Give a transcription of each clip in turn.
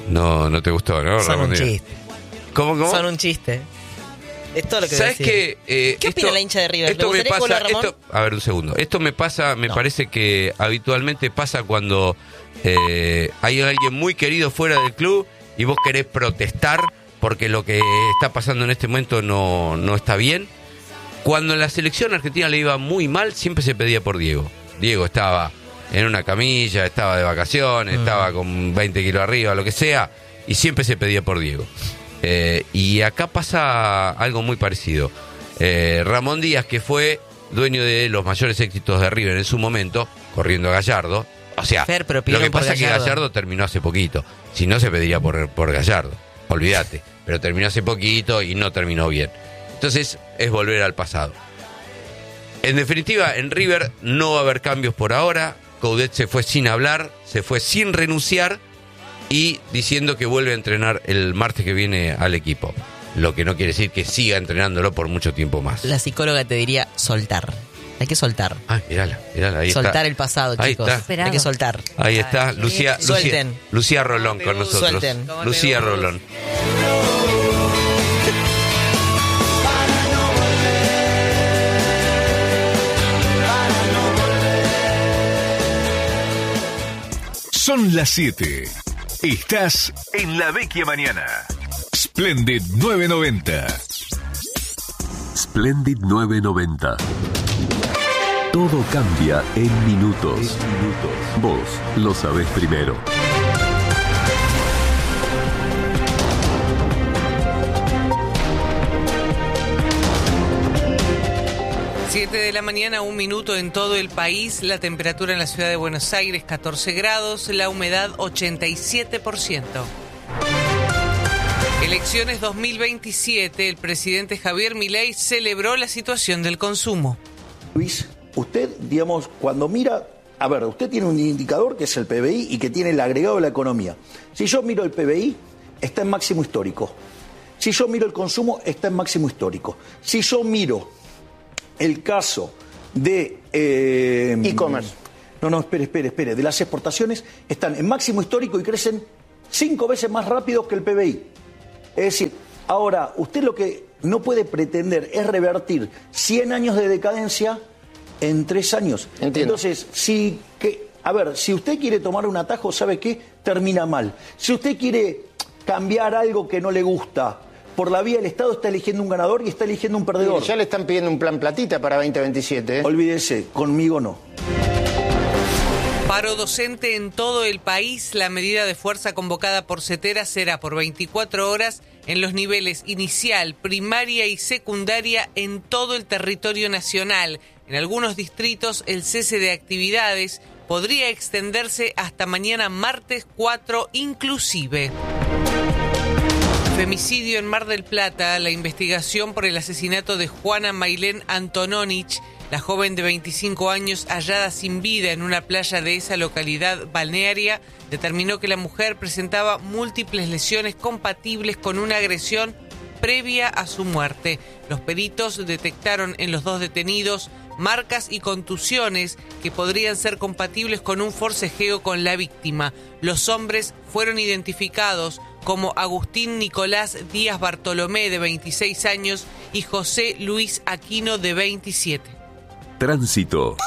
No te gustó, ¿no? Son Ramón un Díaz. chiste. ¿Cómo? Son un chiste. Es todo lo que ¿Sabes voy a decir. qué? ¿Qué opina la hincha de River? Esto ¿Le me gustaría pasa. que vuelva Ramón? A ver, un segundo. Esto me pasa, me parece que habitualmente pasa cuando hay alguien muy querido fuera del club y vos querés protestar porque lo que está pasando en este momento no está bien. Cuando en la selección argentina le iba muy mal, siempre se pedía por Diego. Diego estaba en una camilla, estaba de vacaciones, estaba con 20 kilos arriba, lo que sea, y siempre se pedía por Diego. Y acá pasa algo muy parecido. Ramón Díaz, que fue dueño de los mayores éxitos de River en su momento, corriendo a Gallardo. O sea, Fer, pero lo pidieron que por pasa es que Gallardo. Gallardo terminó hace poquito. Si no, se pediría por Gallardo. Olvídate. Pero terminó hace poquito y no terminó bien. Entonces, es volver al pasado. En definitiva, en River no va a haber cambios por ahora. Coudet se fue sin hablar, se fue sin renunciar y diciendo que vuelve a entrenar el martes que viene al equipo. Lo que no quiere decir que siga entrenándolo por mucho tiempo más. La psicóloga te diría soltar. Hay que soltar. Ah, mirala, ahí Soltar está. el pasado, Ahí chicos. está. Hay que soltar. Ahí está, Lucía Suelten. Lucía Rolón con nosotros. Suelten. Lucía Rolón. Son las 7. Estás en La Vecchia Mañana. Splendid 990. Splendid 990. Todo cambia en minutos. Vos lo sabés primero. Siete de la mañana, 1 minuto en todo el país. La temperatura en la ciudad de Buenos Aires, 14 grados. La humedad, 87%. Elecciones 2027. El presidente Javier Milei celebró la situación del consumo. Luis, usted, digamos, cuando mira, a ver, usted tiene un indicador que es el PBI y que tiene el agregado de la economía. Si yo miro el PBI, está en máximo histórico. Si yo miro el consumo, está en máximo histórico. Si yo miro el caso de e-commerce. No, espere. De las exportaciones, están en máximo histórico y crecen 5 veces más rápido que el PBI. Es decir, ahora, usted lo que no puede pretender es revertir 100 años de decadencia en 3 años. Entiendo. Entonces, si usted quiere tomar un atajo, ¿sabe qué? Termina mal. Si usted quiere cambiar algo que no le gusta, por la vía del Estado está eligiendo un ganador y está eligiendo un perdedor. Ya le están pidiendo un plan platita para 2027. Olvídese, conmigo no. Paro docente en todo el país. La medida de fuerza convocada por CETERA será por 24 horas en los niveles inicial, primaria y secundaria en todo el territorio nacional. En algunos distritos el cese de actividades podría extenderse hasta mañana martes 4 inclusive. Femicidio en Mar del Plata. La investigación por el asesinato de Juana Mailén Antononich, la joven de 25 años hallada sin vida en una playa de esa localidad balnearia, determinó que la mujer presentaba múltiples lesiones compatibles con una agresión previa a su muerte. Los peritos detectaron en los 2 detenidos marcas y contusiones que podrían ser compatibles con un forcejeo con la víctima. Los hombres fueron identificados como Agustín Nicolás Díaz Bartolomé, de 26 años, y José Luis Aquino, de 27. Tránsito.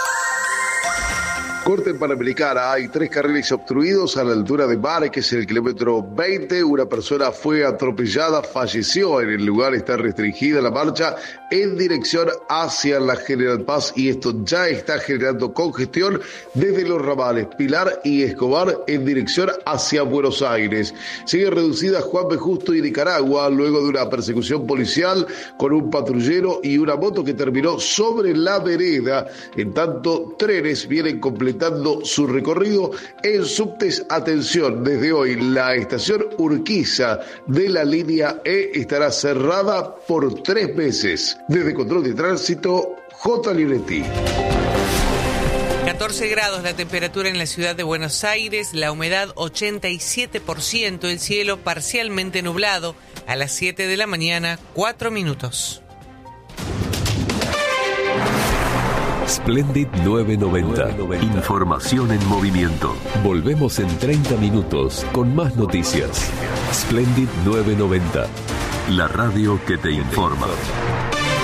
Corte en Panamericana, hay 3 carriles obstruidos a la altura de Márquez, en el kilómetro 20. Una persona fue atropellada, falleció en el lugar. Está restringida la marcha en dirección hacia la General Paz y esto ya está generando congestión desde los ramales Pilar y Escobar en dirección hacia Buenos Aires. Sigue reducida Juan B. Justo y Nicaragua luego de una persecución policial con un patrullero y una moto que terminó sobre la vereda. En tanto, trenes vienen completando su recorrido en subtes. Atención, desde hoy la estación Urquiza de la línea E estará cerrada por 3 meses. Desde Control de Tránsito, J. Lionetti. 14 grados la temperatura en la ciudad de Buenos Aires, la humedad 87%, el cielo parcialmente nublado. A las 7 de la mañana, 4 minutos. Splendid 990. Información en movimiento. Volvemos en 30 minutos con más noticias. Splendid 990. La radio que te informa.